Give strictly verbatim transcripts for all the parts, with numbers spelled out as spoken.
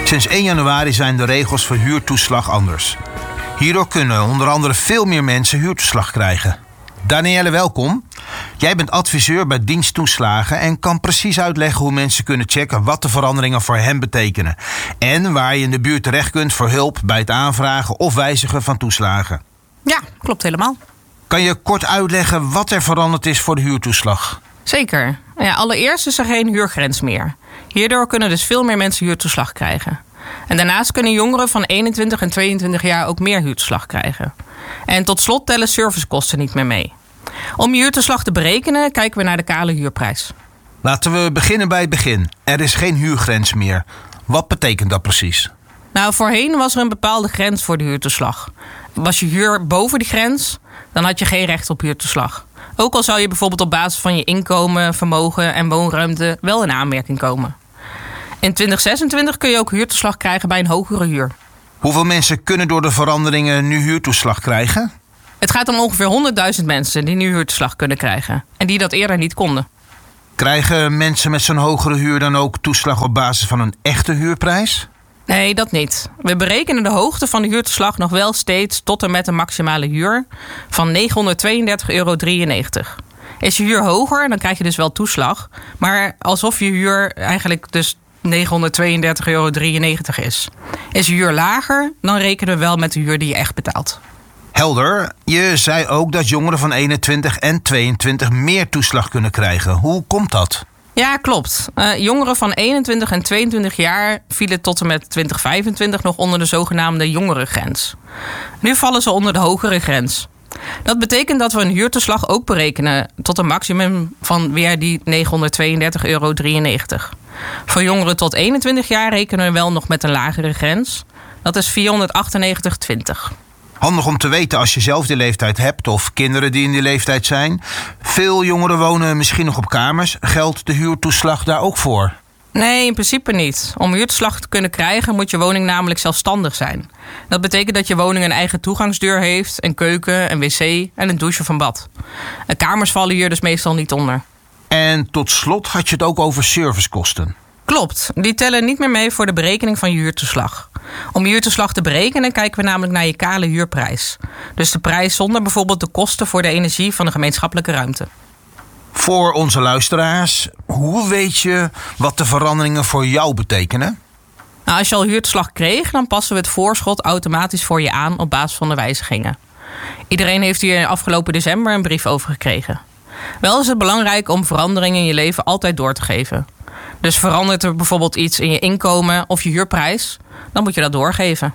Sinds één januari zijn de regels voor huurtoeslag anders. Hierdoor kunnen onder andere veel meer mensen huurtoeslag krijgen. Danielle, welkom. Jij bent adviseur bij Dienst Toeslagen en kan precies uitleggen hoe mensen kunnen checken wat de veranderingen voor hen betekenen. En waar je in de buurt terecht kunt voor hulp bij het aanvragen of wijzigen van toeslagen. Ja, klopt helemaal. Kan je kort uitleggen wat er veranderd is voor de huurtoeslag? Zeker. Ja, allereerst is er geen huurgrens meer. Hierdoor kunnen dus veel meer mensen huurtoeslag krijgen. En daarnaast kunnen jongeren van eenentwintig en tweeëntwintig jaar ook meer huurtoeslag krijgen. En tot slot tellen servicekosten niet meer mee. Om je huurtoeslag te berekenen kijken we naar de kale huurprijs. Laten we beginnen bij het begin. Er is geen huurgrens meer. Wat betekent dat precies? Nou, voorheen was er een bepaalde grens voor de huurtoeslag. Was je huur boven die grens, dan had je geen recht op huurtoeslag. Ook al zou je bijvoorbeeld op basis van je inkomen, vermogen en woonruimte wel in aanmerking komen. In twintig zesentwintig kun je ook huurtoeslag krijgen bij een hogere huur. Hoeveel mensen kunnen door de veranderingen nu huurtoeslag krijgen? Het gaat om ongeveer honderdduizend mensen die nu huurtoeslag kunnen krijgen. En die dat eerder niet konden. Krijgen mensen met zo'n hogere huur dan ook toeslag op basis van een echte huurprijs? Nee, dat niet. We berekenen de hoogte van de huurtoeslag nog wel steeds tot en met een maximale huur van negenhonderdtweeëndertig euro drieënnegentig. Is je huur hoger, dan krijg je dus wel toeslag. Maar alsof je huur eigenlijk dus negenhonderdtweeëndertig euro drieënnegentig is. Is je huur lager, dan rekenen we wel met de huur die je echt betaalt. Helder. Je zei ook dat jongeren van eenentwintig en tweeëntwintig meer toeslag kunnen krijgen. Hoe komt dat? Ja, klopt. Uh, jongeren van eenentwintig en tweeëntwintig jaar vielen tot en met twintig vijfentwintig nog onder de zogenaamde jongerengrens. Nu vallen ze onder de hogere grens. Dat betekent dat we een huurtoeslag ook berekenen tot een maximum van weer die negenhonderdtweeëndertig euro drieënnegentig. Voor jongeren tot eenentwintig jaar rekenen we wel nog met een lagere grens. Dat is vierhonderdachtennegentig euro twintig. Handig om te weten als je zelf die leeftijd hebt of kinderen die in die leeftijd zijn. Veel jongeren wonen misschien nog op kamers. Geldt de huurtoeslag daar ook voor? Nee, in principe niet. Om huurtoeslag te kunnen krijgen moet je woning namelijk zelfstandig zijn. Dat betekent dat je woning een eigen toegangsdeur heeft, een keuken, een wc en een douche of een bad. En kamers vallen hier dus meestal niet onder. En tot slot had je het ook over servicekosten. Klopt, die tellen niet meer mee voor de berekening van je huurtoeslag. Om je huurtoeslag te berekenen kijken we namelijk naar je kale huurprijs. Dus de prijs zonder bijvoorbeeld de kosten voor de energie van de gemeenschappelijke ruimte. Voor onze luisteraars, hoe weet je wat de veranderingen voor jou betekenen? Nou, als je al huurtoeslag kreeg, dan passen we het voorschot automatisch voor je aan op basis van de wijzigingen. Iedereen heeft hier afgelopen december een brief over gekregen. Wel is het belangrijk om veranderingen in je leven altijd door te geven. Dus verandert er bijvoorbeeld iets in je inkomen of je huurprijs, dan moet je dat doorgeven.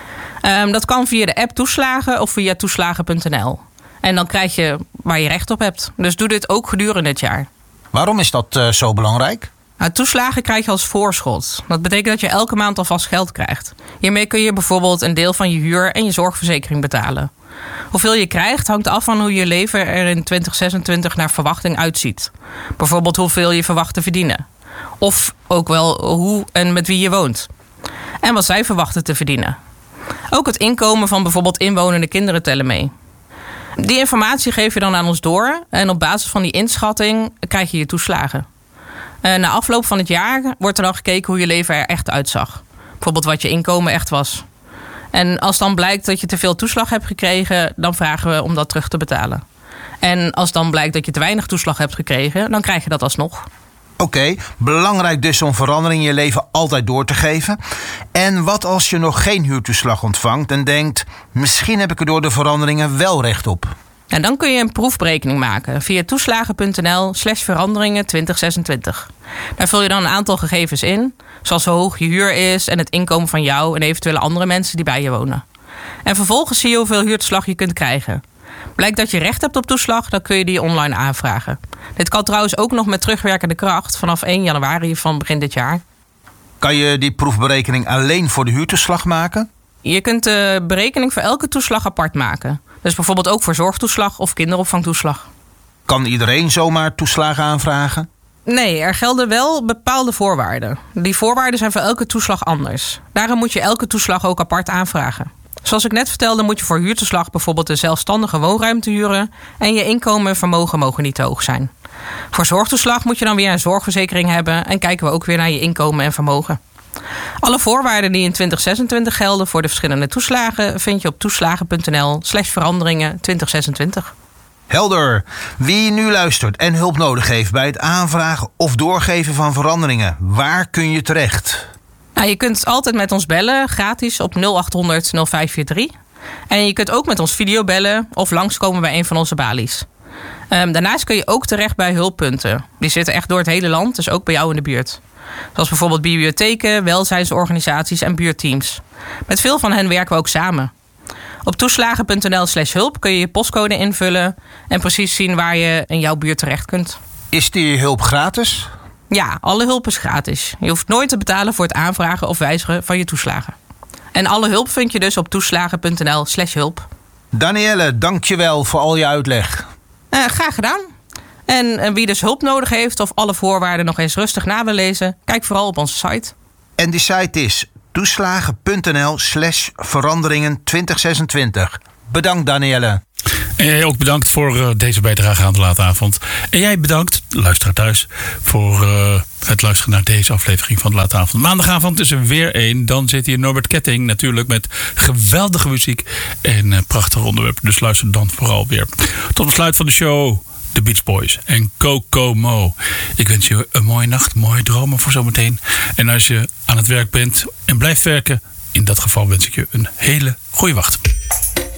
Um, dat kan via de app Toeslagen of via toeslagen punt n l. En dan krijg je waar je recht op hebt. Dus doe dit ook gedurende het jaar. Waarom is dat uh, zo belangrijk? Nou, toeslagen krijg je als voorschot. Dat betekent dat je elke maand alvast geld krijgt. Hiermee kun je bijvoorbeeld een deel van je huur en je zorgverzekering betalen. Hoeveel je krijgt hangt af van hoe je leven er in twintig zesentwintig naar verwachting uitziet. Bijvoorbeeld hoeveel je verwacht te verdienen. Of ook wel hoe en met wie je woont. En wat zij verwachten te verdienen. Ook het inkomen van bijvoorbeeld inwonende kinderen tellen mee. Die informatie geef je dan aan ons door. En op basis van die inschatting krijg je je toeslagen. Na afloop van het jaar wordt er dan gekeken hoe je leven er echt uitzag. Bijvoorbeeld wat je inkomen echt was. En als dan blijkt dat je te veel toeslag hebt gekregen, dan vragen we om dat terug te betalen. En als dan blijkt dat je te weinig toeslag hebt gekregen, dan krijg je dat alsnog. Oké, okay, belangrijk dus om verandering in je leven altijd door te geven. En wat als je nog geen huurtoeslag ontvangt en denkt, misschien heb ik er door de veranderingen wel recht op? En dan kun je een proefberekening maken via toeslagen punt n l slash veranderingen twintig zesentwintig. Daar vul je dan een aantal gegevens in, zoals hoe hoog je huur is en het inkomen van jou en eventuele andere mensen die bij je wonen. En vervolgens zie je hoeveel huurtoeslag je kunt krijgen. Blijkt dat je recht hebt op toeslag, dan kun je die online aanvragen. Dit kan trouwens ook nog met terugwerkende kracht vanaf één januari van begin dit jaar. Kan je die proefberekening alleen voor de huurtoeslag maken? Je kunt de berekening voor elke toeslag apart maken. Dus bijvoorbeeld ook voor zorgtoeslag of kinderopvangtoeslag. Kan iedereen zomaar toeslagen aanvragen? Nee, er gelden wel bepaalde voorwaarden. Die voorwaarden zijn voor elke toeslag anders. Daarom moet je elke toeslag ook apart aanvragen. Zoals ik net vertelde moet je voor huurtoeslag bijvoorbeeld een zelfstandige woonruimte huren en je inkomen en vermogen mogen niet te hoog zijn. Voor zorgtoeslag moet je dan weer een zorgverzekering hebben en kijken we ook weer naar je inkomen en vermogen. Alle voorwaarden die in twintig zesentwintig gelden voor de verschillende toeslagen vind je op toeslagen.nl slash veranderingen twintig zesentwintig. Helder. Wie nu luistert en hulp nodig heeft bij het aanvragen of doorgeven van veranderingen, waar kun je terecht? Nou, je kunt altijd met ons bellen, gratis op nul acht honderd nul vijf vier drie. En je kunt ook met ons videobellen of langskomen bij een van onze balies. Um, daarnaast kun je ook terecht bij hulppunten. Die zitten echt door het hele land, dus ook bij jou in de buurt. Zoals bijvoorbeeld bibliotheken, welzijnsorganisaties en buurtteams. Met veel van hen werken we ook samen. Op toeslagen.nl slash hulp kun je je postcode invullen en precies zien waar je in jouw buurt terecht kunt. Is die hulp gratis? Ja, alle hulp is gratis. Je hoeft nooit te betalen voor het aanvragen of wijzigen van je toeslagen. En alle hulp vind je dus op toeslagen.nl slash hulp. Danielle, dank je wel voor al je uitleg. Uh, graag gedaan. En uh, wie dus hulp nodig heeft of alle voorwaarden nog eens rustig na wil lezen, kijk vooral op onze site. En die site is toeslagen.nl slash veranderingen twintig zesentwintig. Bedankt, Danielle. En jij ook bedankt voor uh, deze bijdrage aan de late avond. En jij bedankt, luisteraar thuis, voor uh, het luisteren naar deze aflevering van de late avond. Maandagavond is er weer één. Dan zit hier Norbert Ketting natuurlijk met geweldige muziek en uh, prachtige onderwerpen. Dus luister dan vooral weer. Tot besluit van de show, de Beach Boys en Coco Mo. Ik wens je een mooie nacht, mooie dromen voor zometeen. En als je aan het werk bent en blijft werken, in dat geval wens ik je een hele goede wacht.